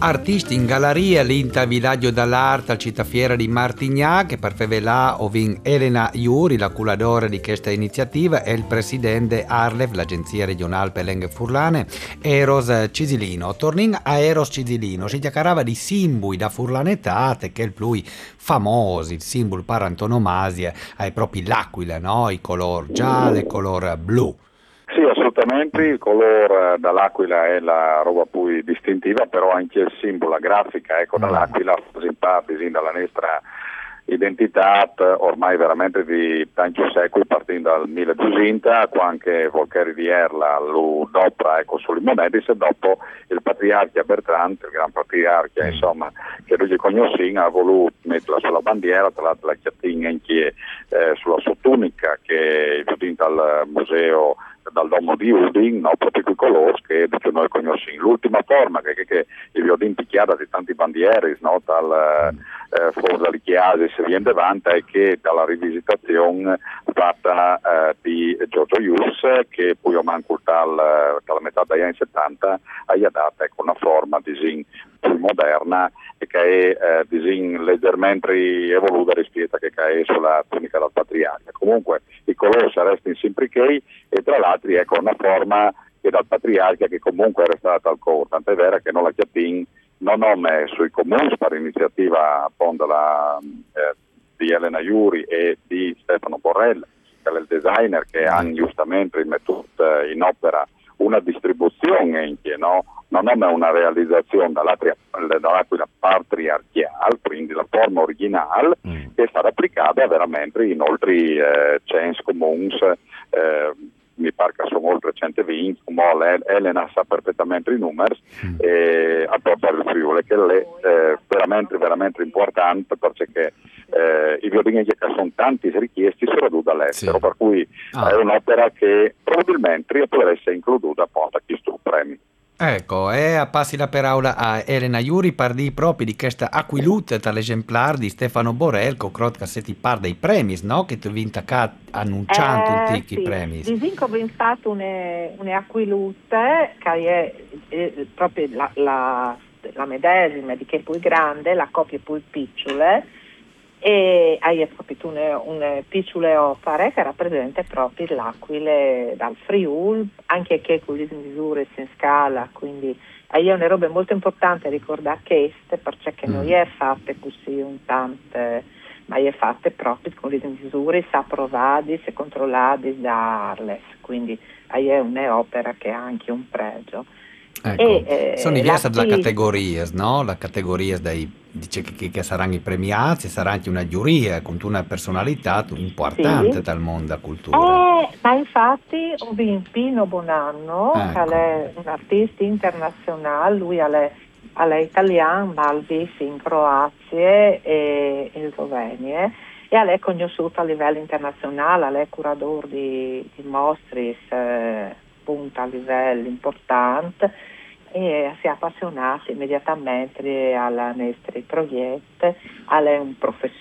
artisti in galleria l'Inta Villaggio dall'Arte al Cittafiera di Martignac, che per là ovin Elena Iuri, la curadora di questa iniziativa, e il presidente Arlev, l'agenzia regionale per Lenghe Furlane, Eros Cisilino. Tornin a Eros Cisilino, si chiacchierava di simboli da furlanetate, che è il più famoso, il simbolo per antonomasia, è proprio l'aquila, no? I color giallo e color blu. Sì, assolutamente, il colore dall'aquila è la roba più distintiva, però anche il simbolo, la grafica, ecco, dall'aquila, così parte dalla nostra identità, ormai veramente di tanti secoli, partendo dal 1200, quando Volcari di Erla lo dopo, ecco, sui moneti, e dopo il patriarca Bertrand, il gran patriarca, insomma, che lui conosce, ha voluto metterla sulla bandiera, tra l'altro la chiatina anche sulla sua tunica, che è venuta al museo dal domo di Udin, no, proprio quei colori che noi conosciamo. L'ultima forma che il violino picchiata di tanti bandieri, no, fuori dalle chiese se viene davanti, è che dalla rivisitazione fatta di Giorgio Ius, che poi ho manco dalla metà degli anni 70 ha dato, ecco, una forma di più moderna e che è leggermente evoluta rispetto a che è sulla tunica del patriarca. Comunque i colori restano sempre che, e tra l'altro ecco una forma che dal patriarca che comunque è restata al core, tant'è vera che non la chiatin non ho messo sui comuni per iniziativa appunto di Elena Iuri e di Stefano Borrell, che è il designer che ha giustamente messo in opera una distribuzione anche, no? Non è una realizzazione dall'Aquila patriarchiale, quindi la forma originale, che è stata applicata veramente in oltre 100 comuni, mi pare che sono oltre 120, come Elena sa perfettamente i numeri, a portare il Friuli, che è veramente, veramente importante, perché i violini che sono tanti richiesti soprattutto dall'estero, per cui è un'opera che probabilmente potrebbe essere inclusa appunto a chi stu premi. Ecco, e a passi la parola a Elena Iuri per di proprio di questa aquilute dall'esemplare di Stefano Borel, che credo che siete par dei premi, no? Che tu vinta annunciando tutti i Sì, premi. disinco ho fatto un'aquilute che è proprio la medesima di che è più grande, la copia più piccola, e hai proprio un piccole opere che rappresenta proprio l'aquile dal Friul, anche che con le misure in scala, quindi è una roba molto importante ricordare queste, perché non è fatte così un tante, ma è fatte proprio con le misure approvate e controllate da Arles, quindi è un'opera che ha anche un pregio. Ecco, sono diverse le categorie, no? Le categorie dice che saranno i premiati, sarà anche una giuria con una personalità importante dal mondo della cultura. Ma infatti ho vinto Pino Bonanno, ecco, che è un artista internazionale, lui è italiano, ma ha visto in Croazia e in Slovenia, e è conosciuto a livello internazionale, è curatore di mostre appunto a livello importante, e si è appassionato immediatamente ai nostri progetti, è un professore